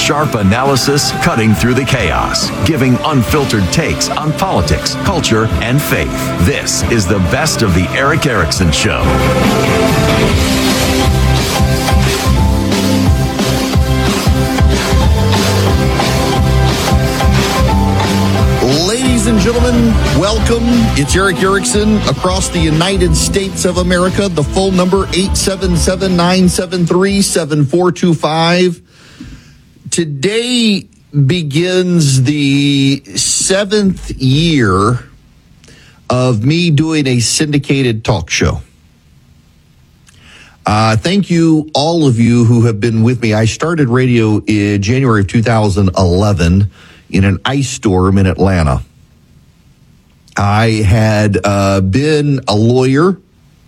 Sharp analysis cutting through the chaos, giving unfiltered takes on politics, culture, and faith. This is the best of the Erick Erickson Show. Ladies and gentlemen, welcome. It's Erick Erickson across the United States of America. The phone number, 877-973-7425. Today begins the 7th year of me doing a syndicated talk show. Thank you, all of you who have been with me. I started radio in January of 2011 in an ice storm in Atlanta. I had been a lawyer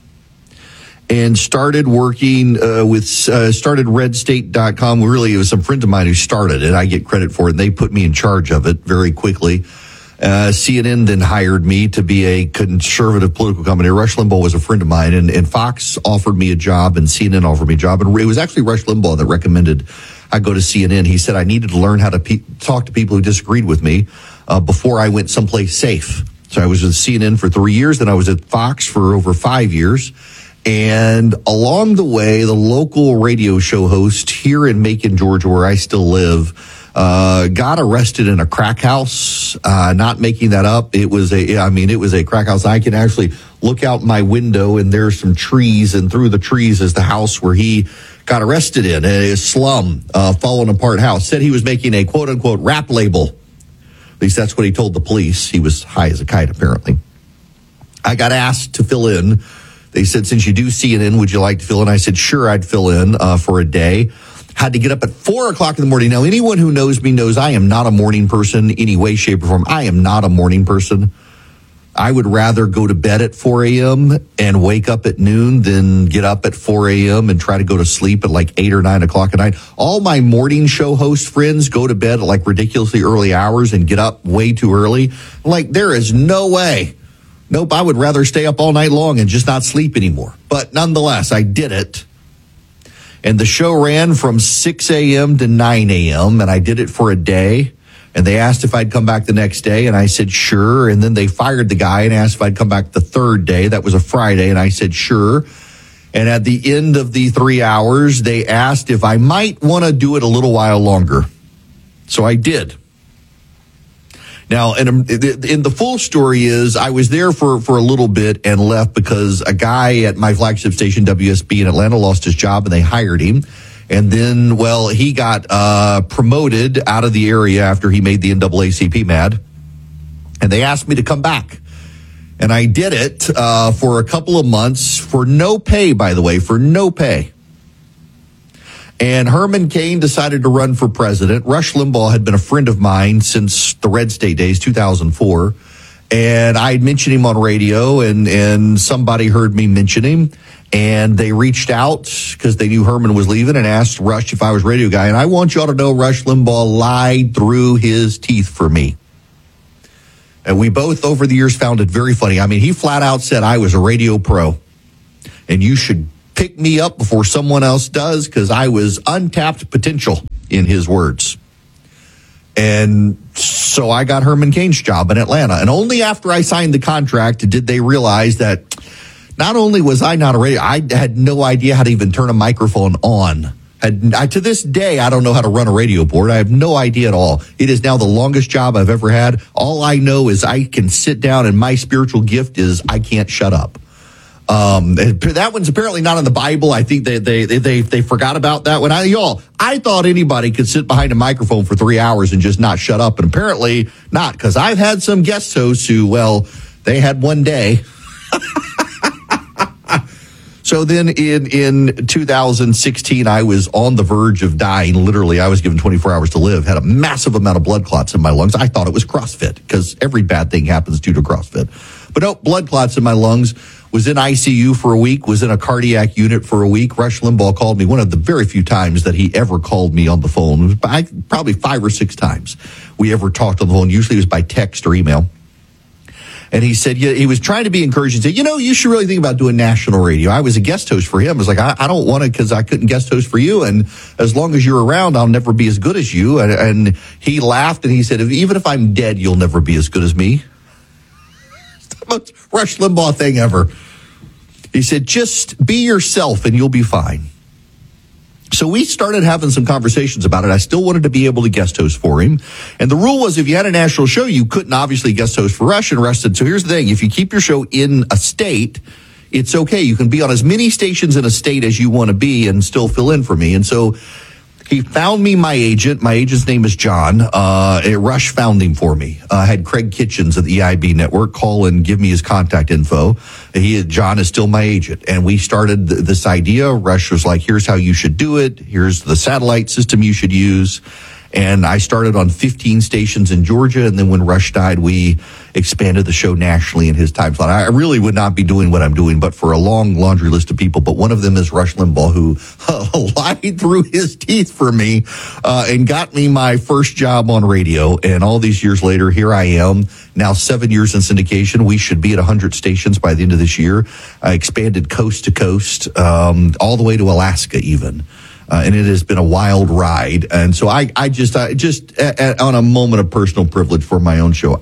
and started working started redstate.com. Really, it was some friends of mine who started it. I get credit for it. And they put me in charge of it very quickly. CNN then hired me to be a conservative political commentator. Rush Limbaugh was a friend of mine, and Fox offered me a job, and CNN offered me a job. And it was actually Rush Limbaugh that recommended I go to CNN. He said I needed to learn how to talk to people who disagreed with me before I went someplace safe. So I was with CNN for 3 years. Then I was at Fox for over 5 years. And along the way, the local radio show host here in Macon, Georgia, where I still live, got arrested in a crack house. Not making that up. It was a crack house. I can actually look out my window and there's some trees, and through the trees is the house where he got arrested in a slum, fallen apart house. Said he was making a quote unquote rap label. At least that's what he told the police. He was high as a kite, apparently. I got asked to fill in. They said, since you do CNN, would you like to fill in? I said, sure, I'd fill in for a day. Had to get up at 4 o'clock in the morning. Now, anyone who knows me knows I am not a morning person any way, shape, or form. I am not a morning person. I would rather go to bed at 4 a.m. and wake up at noon than get up at 4 a.m. and try to go to sleep at like 8 or 9 o'clock at night. All my morning show host friends go to bed at like ridiculously early hours and get up way too early. Like, there is no way. Nope, I would rather stay up all night long and just not sleep anymore. But nonetheless, I did it. And the show ran from 6 a.m. to 9 a.m., and I did it for a day. And they asked if I'd come back the next day, and I said, sure. And then they fired the guy and asked if I'd come back the third day. That was a Friday, and I said, sure. And at the end of the 3 hours, they asked if I might want to do it a little while longer. So I did. Now, and the full story is I was there for a little bit and left because a guy at my flagship station, WSB in Atlanta, lost his job, and they hired him. And then, well, he got promoted out of the area after he made the NAACP mad. And they asked me to come back. And I did it for a couple of months for no pay, by the way, for no pay. And Herman Cain decided to run for president. Rush Limbaugh had been a friend of mine since the Red State days, 2004. And I had mentioned him on radio, and somebody heard me mention him. And they reached out because they knew Herman was leaving and asked Rush if I was radio guy. And I want y'all to know Rush Limbaugh lied through his teeth for me. And we both over the years found it very funny. I mean, he flat out said I was a radio pro and you should pick me up before someone else does because I was untapped potential, in his words. And so I got Herman Cain's job in Atlanta. And only after I signed the contract did they realize that not only was I not a radio, I had no idea how to even turn a microphone on. To this day, I don't know how to run a radio board. I have no idea at all. It is now the longest job I've ever had. All I know is I can sit down, and my spiritual gift is I can't shut up. That one's apparently not in the Bible. I think they forgot about that one. I thought anybody could sit behind a microphone for 3 hours and just not shut up, and apparently not, because I've had some guest hosts who, well, they had one day. So then in 2016, I was on the verge of dying. Literally, I was given 24 hours to live, had a massive amount of blood clots in my lungs. I thought it was CrossFit because every bad thing happens due to CrossFit. But no, blood clots in my lungs. Was in ICU for a week, was in a cardiac unit for a week. Rush Limbaugh called me one of the very few times that he ever called me on the phone. It was probably 5 or 6 times we ever talked on the phone. Usually it was by text or email. And he said, yeah, he was trying to be encouraging. He said, you should really think about doing national radio. I was a guest host for him. I was like, I don't want to because I couldn't guest host for you. And as long as you're around, I'll never be as good as you. And he laughed and he said, even if I'm dead, you'll never be as good as me. It's the most Rush Limbaugh thing ever. He said, just be yourself and you'll be fine. So we started having some conversations about it. I still wanted to be able to guest host for him. And the rule was if you had a national show, you couldn't obviously guest host for Rush. And Rush said, so here's the thing. If you keep your show in a state, it's okay. You can be on as many stations in a state as you want to be and still fill in for me. And so he found me my agent. My agent's name is John. Rush found him for me. I had Craig Kitchens at the EIB network call and give me his contact info. John is still my agent. And we started this idea. Rush was like, here's how you should do it. Here's the satellite system you should use. And I started on 15 stations in Georgia. And then when Rush died, we expanded the show nationally in his time slot. I really would not be doing what I'm doing, but for a long laundry list of people. But one of them is Rush Limbaugh, who lied through his teeth for me and got me my first job on radio. And all these years later, here I am, now 7 years in syndication. We should be at 100 stations by the end of this year. I expanded coast to coast, all the way to Alaska even. And it has been a wild ride. And so I just on a moment of personal privilege for my own show,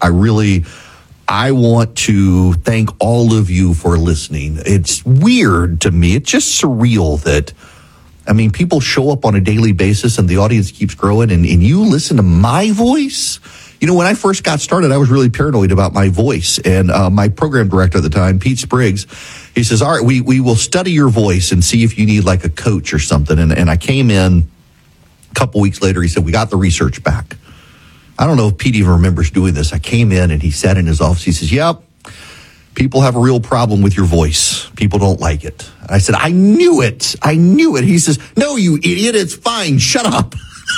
I want to thank all of you for listening. It's weird to me. It's just surreal that, people show up on a daily basis and the audience keeps growing and you listen to my voice. When I first got started, I was really paranoid about my voice. And my program director at the time, Pete Spriggs, he says, all right, we will study your voice and see if you need like a coach or something. And I came in a couple weeks later. He said, we got the research back. I don't know if Pete even remembers doing this. I came in and he sat in his office. He says, yep, people have a real problem with your voice. People don't like it. I said, I knew it. He says, no, you idiot. It's fine. Shut up.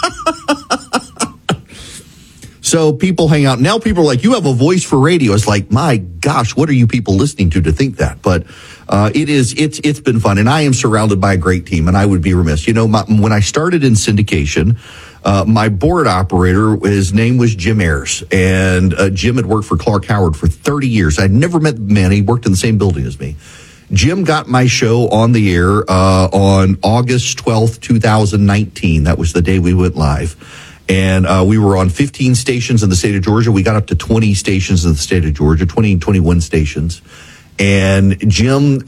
So people hang out. Now people are like, you have a voice for radio. It's like, my gosh, what are you people listening to think that? But it's been fun. And I am surrounded by a great team. And I would be remiss. When I started in syndication, my board operator, his name was Jim Ayers. And Jim had worked for Clark Howard for 30 years. I'd never met the man. He worked in the same building as me. Jim got my show on the air on August 12th, 2019. That was the day we went live. And we were on 15 stations in the state of Georgia. We got up to 20 stations in the state of Georgia, 21 stations. And Jim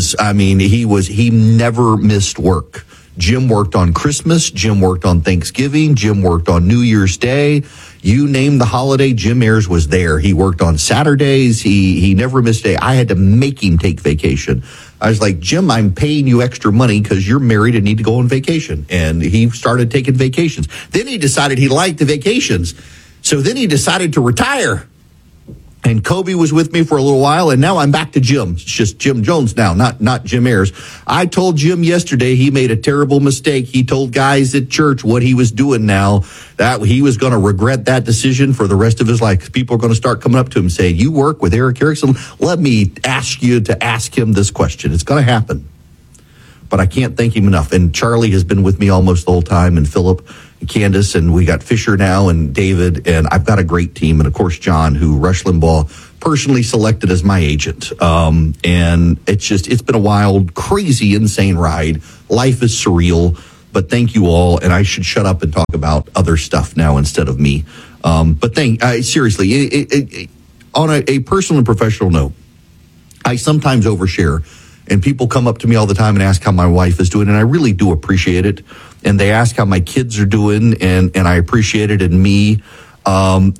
he never missed work. Jim worked on Christmas. Jim worked on Thanksgiving. Jim worked on New Year's Day. You name the holiday, Jim Ayers was there. He worked on Saturdays. He never missed a day. I had to make him take vacation. I was like, Jim, I'm paying you extra money because you're married and need to go on vacation. And he started taking vacations. Then he decided he liked the vacations. So then he decided to retire. And Kobe was with me for a little while, and now I'm back to Jim. It's just Jim Jones now, not Jim Ayers. I told Jim yesterday he made a terrible mistake. He told guys at church what he was doing now, that he was going to regret that decision for the rest of his life. People are going to start coming up to him saying, you work with Eric Erickson? Let me ask you to ask him this question. It's going to happen. But I can't thank him enough. And Charlie has been with me almost the whole time, and Philip and Candace, and we got Fisher now and David, and I've got a great team. And of course, John, who Rush Limbaugh personally selected as my agent. And it's been a wild, crazy, insane ride. Life is surreal, but thank you all. And I should shut up and talk about other stuff now instead of me. But seriously, on a personal and professional note, I sometimes overshare. And people come up to me all the time and ask how my wife is doing, and I really do appreciate it. And they ask how my kids are doing, and I appreciate it in me. And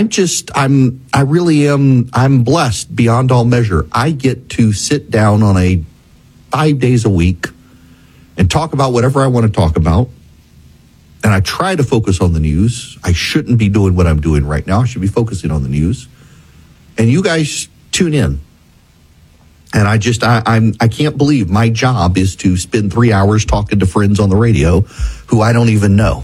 I really am, I'm blessed beyond all measure. I get to sit down on 5 days a week and talk about whatever I want to talk about. And I try to focus on the news. I shouldn't be doing what I'm doing right now. I should be focusing on the news. And you guys tune in. And I can't believe my job is to spend 3 hours talking to friends on the radio who I don't even know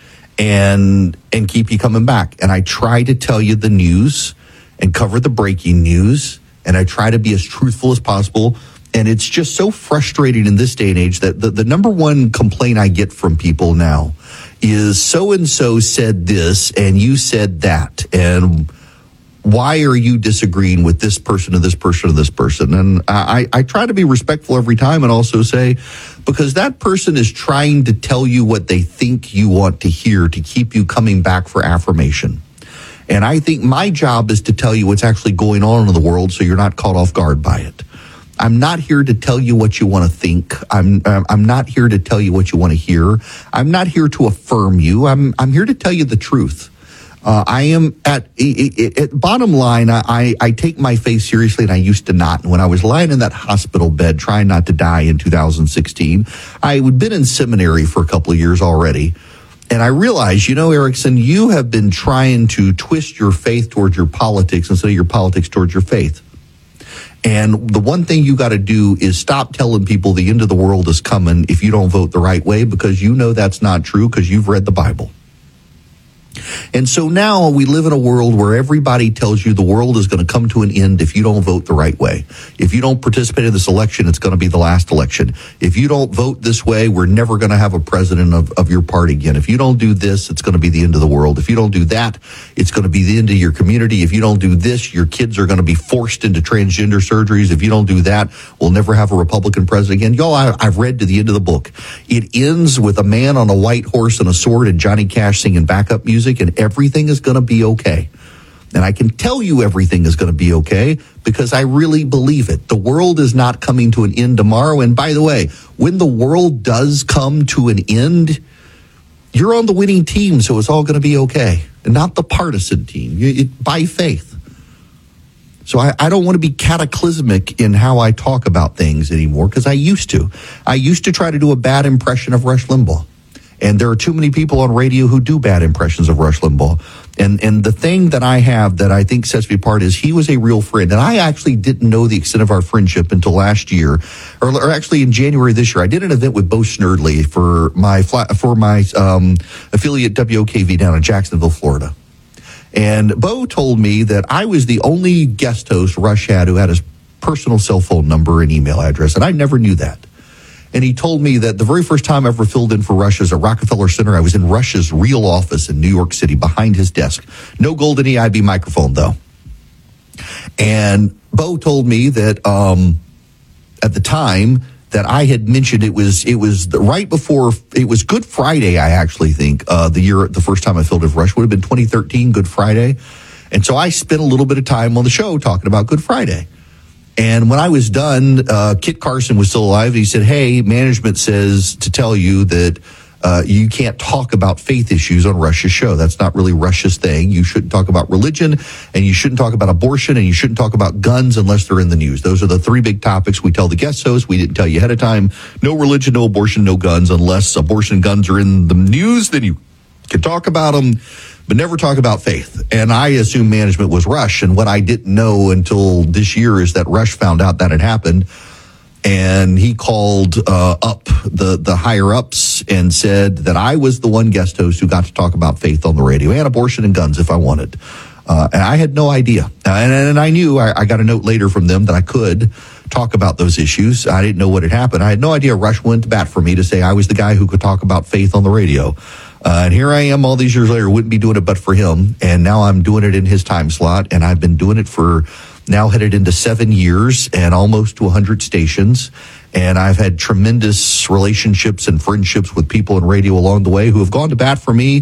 and keep you coming back. And I try to tell you the news and cover the breaking news. And I try to be as truthful as possible. And it's just so frustrating in this day and age that the number one complaint I get from people now is so-and-so said this and you said that. And why are you disagreeing with this person or this person or this person? And I try to be respectful every time and also say, because that person is trying to tell you what they think you want to hear to keep you coming back for affirmation. And I think my job is to tell you what's actually going on in the world so you're not caught off guard by it. I'm not here to tell you what you want to think. I'm not here to tell you what you want to hear. I'm not here to affirm you. I'm here to tell you the truth. I am at bottom line, I take my faith seriously, and I used to not. And when I was lying in that hospital bed trying not to die in 2016, I had been in seminary for a couple of years already. And I realized, Erickson, you have been trying to twist your faith towards your politics instead of your politics towards your faith. And the one thing you got to do is stop telling people the end of the world is coming if you don't vote the right way, because that's not true because you've read the Bible. And so now we live in a world where everybody tells you the world is going to come to an end if you don't vote the right way. If you don't participate in this election, it's going to be the last election. If you don't vote this way, we're never going to have a president of your party again. If you don't do this, it's going to be the end of the world. If you don't do that, it's going to be the end of your community. If you don't do this, your kids are going to be forced into transgender surgeries. If you don't do that, we'll never have a Republican president again. Y'all, I've read to the end of the book. It ends with a man on a white horse and a sword and Johnny Cash singing backup music, and everything is going to be okay. And I can tell you everything is going to be okay because I really believe it. The world is not coming to an end tomorrow. And by the way, when the world does come to an end, you're on the winning team, so it's all going to be okay. And not the partisan team, by faith. So I don't want to be cataclysmic in how I talk about things anymore, because I used to. I used to try to do a bad impression of Rush Limbaugh. And there are too many people on radio who do bad impressions of Rush Limbaugh. And the thing that I have that I think sets me apart is he was a real friend. And I actually didn't know the extent of our friendship until last year, or actually in January this year. I did an event with Bo Snerdley for my affiliate WOKV down in Jacksonville, Florida. And Bo told me that I was the only guest host Rush had who had his personal cell phone number and email address. And I never knew that. And he told me that the very first time I ever filled in for Rush at Rockefeller Center, I was in Rush's real office in New York City behind his desk. No golden EIB microphone, though. And Bo told me that at the time that I had mentioned it was right before, it was Good Friday, I actually think, the first time I filled in for Rush would have been 2013, Good Friday. And so I spent a little bit of time on the show talking about Good Friday. And when I was done, Kit Carson was still alive. He said, hey, management says to tell you that you can't talk about faith issues on Rush's show. That's not really Rush's thing. You shouldn't talk about religion, and you shouldn't talk about abortion, and you shouldn't talk about guns unless they're in the news. Those are the three big topics we tell the guest hosts. We didn't tell you ahead of time. No religion, no abortion, no guns. Unless abortion and guns are in the news, then you can talk about them, but never talk about faith. And I assume management was Rush. And what I didn't know until this year is that Rush found out that had happened. And he called up the higher ups and said that I was the one guest host who got to talk about faith on the radio and abortion and guns if I wanted. And I had no idea. And I knew I got a note later from them that I could talk about those issues. I didn't know what had happened. I had no idea Rush went to bat for me to say I was the guy who could talk about faith on the radio. And here I am all these years later, wouldn't be doing it but for him. And now I'm doing it in his time slot. And I've been doing it for now headed into 7 years and almost to 100 stations. And I've had tremendous relationships and friendships with people in radio along the way who have gone to bat for me